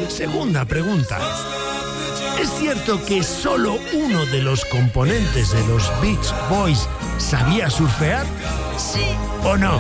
Segunda pregunta. ¿Es cierto que solo uno de los componentes de los Beach Boys sabía surfear? ¿Sí o no?